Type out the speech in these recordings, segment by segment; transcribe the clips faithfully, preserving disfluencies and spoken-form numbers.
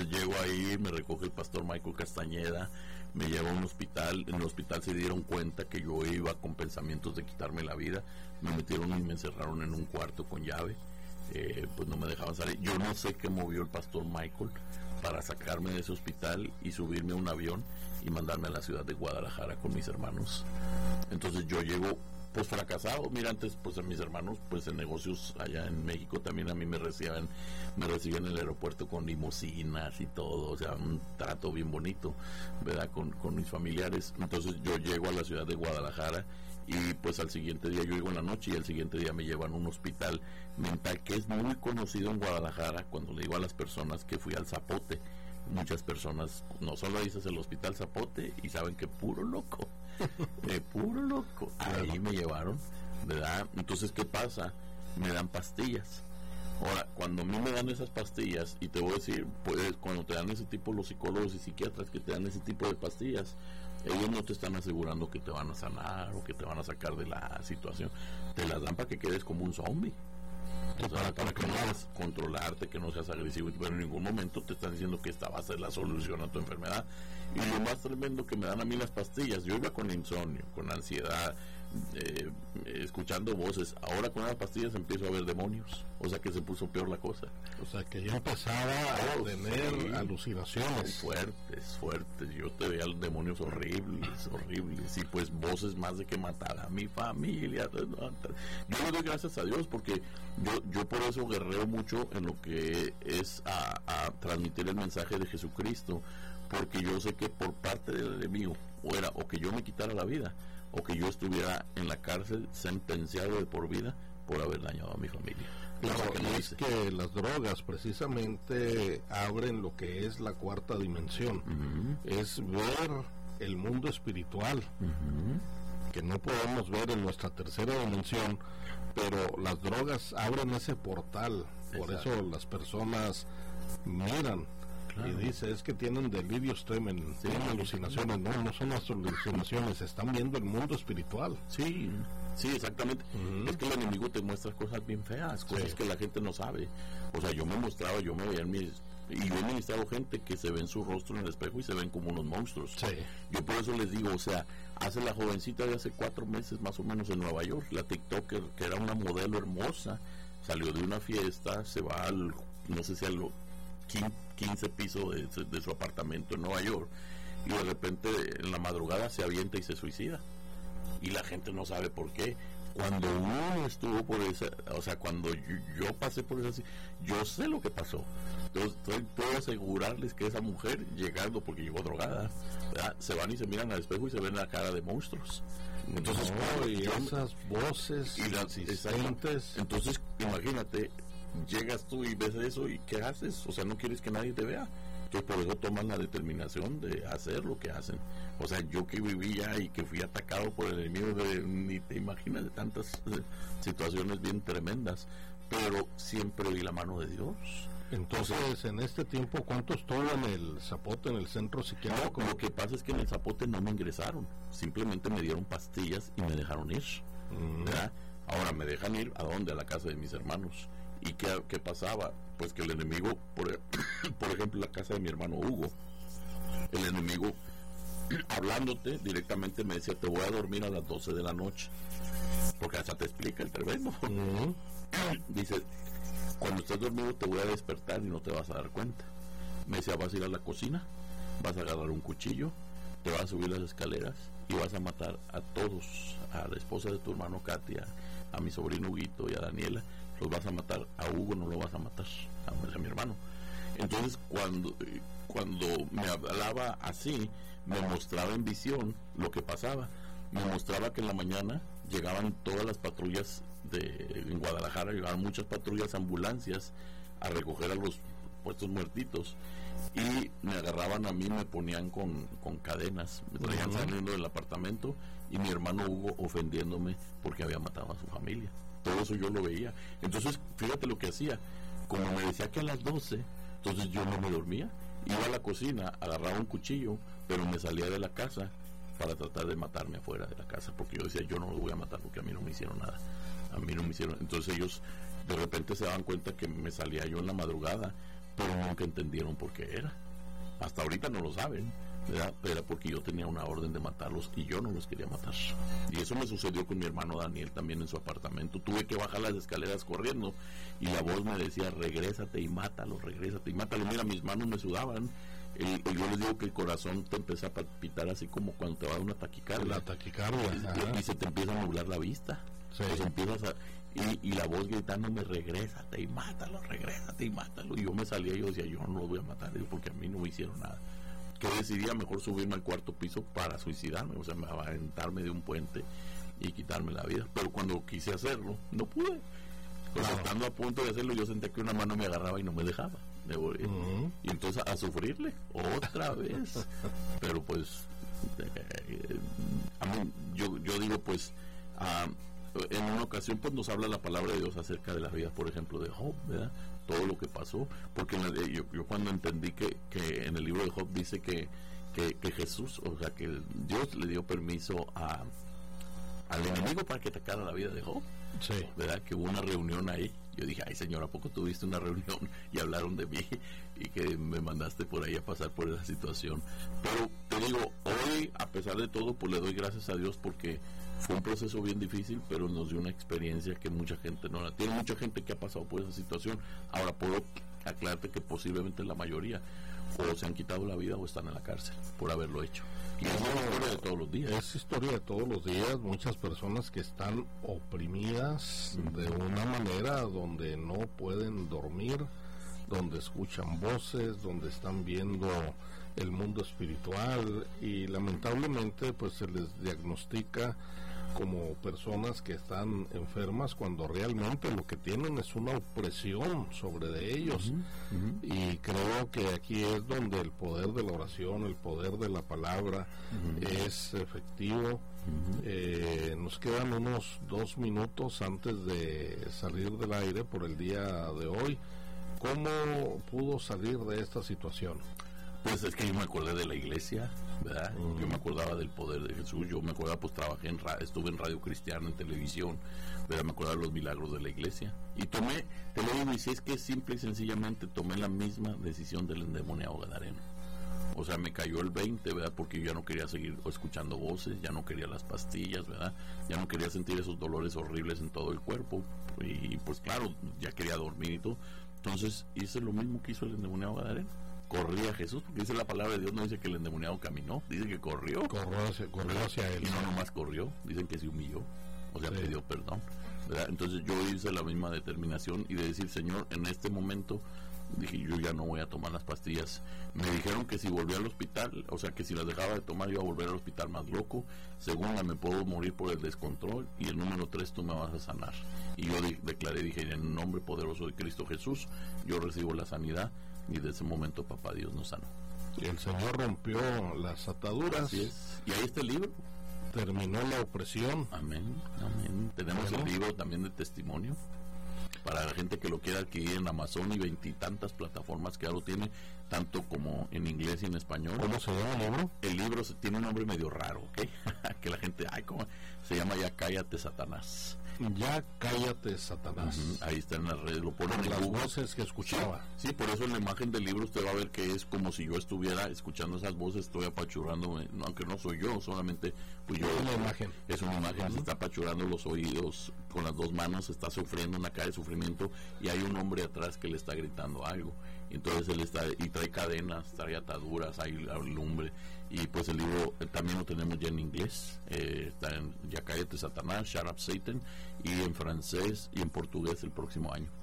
Entonces llego ahí, me recoge el pastor Michael Castañeda, me lleva a un hospital. En el hospital se dieron cuenta que yo iba con pensamientos de quitarme la vida, me metieron y me encerraron en un cuarto con llave, eh, pues no me dejaban salir. Yo no sé qué movió el pastor Michael para sacarme de ese hospital y subirme a un avión y mandarme a la ciudad de Guadalajara con mis hermanos. Entonces yo llego pues fracasado. Mira, antes pues a mis hermanos pues en negocios allá en México también a mí me recibían me recibían en el aeropuerto con limusinas y todo, o sea, un trato bien bonito, ¿verdad? Con, con mis familiares. Entonces yo llego a la ciudad de Guadalajara y pues al siguiente día yo llego en la noche y al siguiente día me llevan a un hospital mental que es muy conocido en Guadalajara. Cuando le digo a las personas que fui al Zapote, muchas personas no solo dices el hospital Zapote y saben que puro loco, eh, puro loco. Ahí me llevaron, ¿verdad? Entonces, ¿qué pasa? Me dan pastillas. Ahora, cuando a mí me dan esas pastillas, y te voy a decir, pues cuando te dan ese tipo, los psicólogos y psiquiatras que te dan ese tipo de pastillas, ellos no te están asegurando que te van a sanar o que te van a sacar de la situación. Te las dan para que quedes como un zombie. O sea, para, para que no puedas controlarte, que no seas agresivo, pero en ningún momento te están diciendo que esta va a ser la solución a tu enfermedad. Y lo más tremendo que me dan a mí las pastillas, yo iba con insomnio, con ansiedad, eh, escuchando voces. Ahora con las pastillas empiezo a ver demonios, o sea que se puso peor la cosa. O sea que ya empezaba a oh, tener sí, alucinaciones fuertes, fuertes. Yo te veía demonios horribles, horribles, y pues voces más de que matar a mi familia. Yo le doy gracias a Dios porque yo, yo por eso guerreo mucho en lo que es a, a transmitir el mensaje de Jesucristo, porque yo sé que por parte del enemigo o era o que yo me quitara la vida o que yo estuviera en la cárcel sentenciado de por vida por haber dañado a mi familia. Claro, que no es que las drogas precisamente abren lo que es la cuarta dimensión, uh-huh. es ver el mundo espiritual, uh-huh. que no podemos ver en nuestra tercera dimensión, pero las drogas abren ese portal. Por Exacto. Eso las personas miran. Claro. Y dice, es que tienen delirios, temen, sí, tienen alucinaciones. No, no son las alucinaciones, están viendo el mundo espiritual. Sí, sí, exactamente. Uh-huh. Es que el enemigo te muestra cosas bien feas, cosas sí. que la gente no sabe. O sea, yo me mostraba, yo me veía en mis... Y yo he ministrado gente que se ven su rostro en el espejo y se ven como unos monstruos. Sí. Yo por eso les digo, o sea, hace la jovencita de hace cuatro meses más o menos en Nueva York, la TikToker, que era una modelo hermosa, salió de una fiesta, se va al, no sé si al quince piso de, de su apartamento en Nueva York, y de repente en la madrugada se avienta y se suicida, y la gente no sabe por qué. Cuando uno estuvo por esa, o sea, cuando yo, yo pasé por esa, yo sé lo que pasó. Entonces, entonces puedo asegurarles que esa mujer, llegando, porque llegó drogada, ¿verdad? Se van y se miran al espejo y se ven la cara de monstruos. Entonces, no, y esas voces y las insistentes. Entonces, imagínate, llegas tú y ves eso y ¿qué haces? O sea, no quieres que nadie te vea. Entonces, por eso toman la determinación de hacer lo que hacen. O sea, yo que vivía y que fui atacado por el enemigo, de, ni te imaginas de tantas eh, situaciones bien tremendas, pero siempre vi la mano de Dios. Entonces, o sea, en este tiempo, ¿cuánto estuvo en el Zapote, en el centro psiquiátrico? No, lo que pasa es que en el Zapote no me ingresaron, simplemente me dieron pastillas y me dejaron ir. Mm. ¿Verdad? Ahora me dejan ir, ¿a dónde? A la casa de mis hermanos. ¿Y qué, qué pasaba? Pues que el enemigo, por, por ejemplo, la casa de mi hermano Hugo, el enemigo, hablándote directamente, me decía, te voy a dormir a las doce de la noche, porque hasta te explica el tremendo. Uh-huh. Dice, cuando estés dormido te voy a despertar y no te vas a dar cuenta. Me decía, vas a ir a la cocina, vas a agarrar un cuchillo, te vas a subir las escaleras y vas a matar a todos, a la esposa de tu hermano Katia, a mi sobrino Huguito y a Daniela. Los vas a matar, a Hugo no lo vas a matar, a, a mi hermano. Entonces cuando cuando me hablaba así, me mostraba en visión lo que pasaba. Me mostraba que en la mañana llegaban todas las patrullas de en Guadalajara, llegaban muchas patrullas, ambulancias a recoger a los puestos muertitos, y me agarraban a mí, me ponían con, con cadenas, me traían uh-huh. saliendo del apartamento, y mi hermano Hugo ofendiéndome porque había matado a su familia. Todo eso yo lo veía. Entonces, fíjate lo que hacía. Como me decía que a las doce, entonces yo no me dormía. Iba a la cocina, agarraba un cuchillo, pero me salía de la casa para tratar de matarme afuera de la casa, porque yo decía, yo no lo voy a matar porque a mí no me hicieron nada. A mí no me hicieron. Entonces ellos de repente se daban cuenta que me salía yo en la madrugada pero nunca entendieron por qué era. Hasta ahorita no lo saben, ¿verdad? Era porque yo tenía una orden de matarlos y yo no los quería matar. Y eso me sucedió con mi hermano Daniel también en su apartamento. Tuve que bajar las escaleras corriendo y la voz me decía, regrésate y mátalo, regrésate y mátalo. Mira, mis manos me sudaban. Y, y yo les digo que el corazón te empieza a palpitar así como cuando te va a dar una taquicardia. La taquicardia. Y, y se te empieza a nublar la vista. Sí. Pues empiezas a, y, y la voz gritándome, regrésate y mátalo, regrésate y mátalo. Y yo me salía y yo decía, yo no lo voy a matar, digo, porque a mí no me hicieron nada. Que decidía mejor subirme al cuarto piso para suicidarme, o sea, aventarme de un puente y quitarme la vida. Pero cuando quise hacerlo, no pude. Pues claro. Estando a punto de hacerlo, yo sentía que una mano me agarraba y no me dejaba. Me volví. Uh-huh. Y entonces a sufrirle otra vez. Pero pues, eh, a mí, yo, yo digo, pues, uh, en una ocasión pues nos habla la palabra de Dios acerca de la vida, por ejemplo, de Job, ¿verdad? Todo lo que pasó, porque en el, yo, yo cuando entendí que, que en el libro de Job dice que, que, que Jesús, o sea, que Dios le dio permiso a al enemigo para que atacara la vida de Job, sí. ¿Verdad? Que hubo una reunión ahí. Yo dije, ay Señor, ¿a poco tuviste una reunión y hablaron de mí y que me mandaste por ahí a pasar por esa situación? Pero te digo, hoy, a pesar de todo, pues le doy gracias a Dios porque fue un proceso bien difícil, pero nos dio una experiencia que mucha gente no la tiene. Mucha gente que ha pasado por esa situación. Ahora puedo aclararte que posiblemente la mayoría o se han quitado la vida o están en la cárcel por haberlo hecho. Y es una historia de todos los días. Es historia de todos los días. Muchas personas que están oprimidas uh-huh. de una manera donde no pueden dormir, donde escuchan voces, donde están viendo el mundo espiritual y lamentablemente pues se les diagnostica como personas que están enfermas cuando realmente lo que tienen es una opresión sobre de ellos. Uh-huh, uh-huh. Y creo que aquí es donde el poder de la oración, el poder de la palabra uh-huh. es efectivo. Uh-huh. Eh, nos quedan unos dos minutos antes de salir del aire por el día de hoy. ¿Cómo pudo salir de esta situación? Pues es que yo me acordé de la iglesia, ¿verdad? Uh-huh. Yo me acordaba del poder de Jesús, yo me acordaba, pues trabajé en radio, estuve en Radio Cristiana, en televisión, ¿verdad? Me acordaba de los milagros de la iglesia. Y tomé, te lo digo, y si es que simple y sencillamente tomé la misma decisión del endemoniado gadareno. O sea, me cayó el veinte, ¿verdad? Porque yo ya no quería seguir escuchando voces, ya no quería las pastillas, ¿verdad? Ya no quería sentir esos dolores horribles en todo el cuerpo. Y pues claro, ya quería dormir y todo. Entonces hice lo mismo que hizo el endemoniado gadareno. Corría a Jesús, porque dice la palabra de Dios, no dice que el endemoniado caminó, dice que corrió. Corrió hacia, corrió hacia él. Y no nomás corrió, dicen que se humilló, o sea, sí. pidió perdón, ¿verdad? Entonces yo hice la misma determinación y de decir, Señor, en este momento, dije, yo ya no voy a tomar las pastillas. Me dijeron que si volvía al hospital, o sea, que si las dejaba de tomar, iba a volver al hospital más loco. Segunda, me puedo morir por el descontrol. Y el número tres, tú me vas a sanar. Y yo de- declaré, dije, en el nombre poderoso de Cristo Jesús, yo recibo la sanidad. Y de ese momento papá Dios nos sanó. Y el Señor rompió las ataduras. Así es. Y ahí está el libro. Terminó la opresión. Amén, amén. Tenemos bueno. el libro también de testimonio para la gente que lo quiera adquirir en Amazon y veintitantas plataformas que ya lo tiene, tanto como en inglés y en español. ¿Cómo se llama el libro? El libro se, tiene un nombre medio raro, ¿ok? Que la gente, ay, ¿cómo? Se llama Ya Cállate Satanás. Ya Cállate Satanás. Uh-huh. Ahí está en las redes, lo ponen Por en las Google. voces que escuchaba. Sí, sí, por eso en la imagen del libro usted va a ver que es como si yo estuviera escuchando esas voces, estoy apachurrándome, no, aunque no soy yo, solamente pues yo. Es una imagen. Es una imagen, uh-huh. Se está apachurrando los oídos con las dos manos, está sufriendo una cara de sufrimiento y hay un hombre atrás que le está gritando algo. Entonces él está, y trae cadenas, trae ataduras, hay lumbre. Y pues el libro eh, también lo tenemos ya en inglés, eh, está en Ya Cállate Satanás, Shut Up Satan, y en francés y en portugués el próximo año.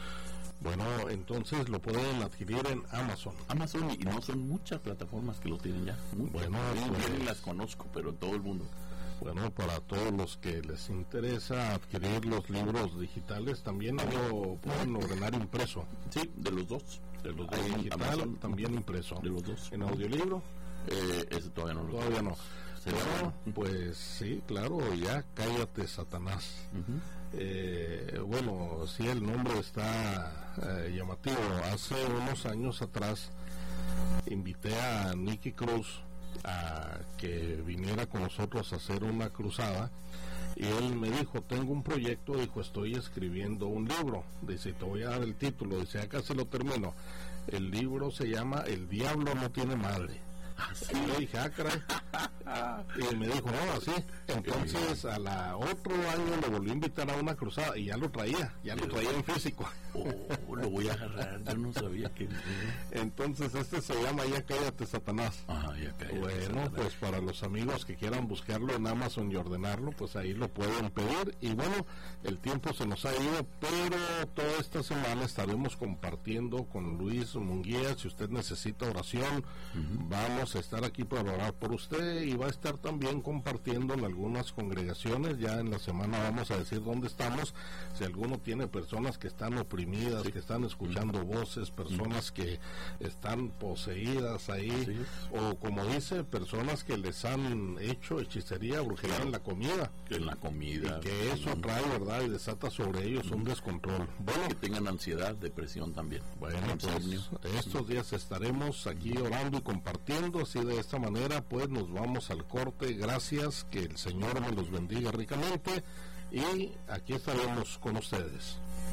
Bueno, entonces lo pueden adquirir en Amazon. Amazon, y no son muchas plataformas que lo tienen ya. Muchas. Bueno, yo pues, ni las conozco, pero todo el mundo. Bueno, para todos los que les interesa adquirir los libros digitales, también lo pueden ordenar impreso. Sí, de los dos. De los dos, digital, Amazon, también impreso. De los dos. ¿En audiolibro? Eh, ese todavía no lo Todavía no. Bueno, pues sí, claro, Ya Cállate Satanás. Uh-huh. Eh, bueno, sí, el nombre está eh, llamativo. Hace unos años atrás invité a Nicky Cruz a que viniera con nosotros a hacer una cruzada y él me dijo, tengo un proyecto, dijo, estoy escribiendo un libro, dice, te voy a dar el título, dice, acá se lo termino, El libro se llama El Diablo No Tiene Madre. ¿Sí? Y yo dije, ah, caray. Y me dijo, no, así. Entonces, a la otro año le volví a invitar a una cruzada y ya lo traía, ya lo traía en físico. Oh, lo voy a agarrar, yo no sabía que... Entonces, este se llama Ya Cállate, Satanás. Ah, ya cállate, bueno, Satanás. pues para los amigos que quieran buscarlo en Amazon y ordenarlo, pues ahí lo pueden pedir. Y bueno, el tiempo se nos ha ido, pero toda esta semana estaremos compartiendo con Luis Munguía. Si usted necesita oración, uh-huh. vamos a estar aquí para orar por usted, y va a estar también compartiendo en algunas congregaciones. Ya en la semana vamos a decir dónde estamos. Si alguno tiene personas que están oprimidas, sí. que están escuchando uh-huh. voces, personas uh-huh. que están poseídas ahí, sí. o como dice, personas que les han hecho hechicería, brujería claro. en la comida. En la comida. Y que eso uh-huh. trae, ¿verdad? Y desata sobre ellos uh-huh. un descontrol. Bueno, que tengan ansiedad, depresión también. Bueno, pues estos días estaremos aquí orando y compartiendo. Así de esta manera, pues nos vamos al corte. Gracias, que el Señor me los bendiga ricamente, y aquí estaremos con ustedes.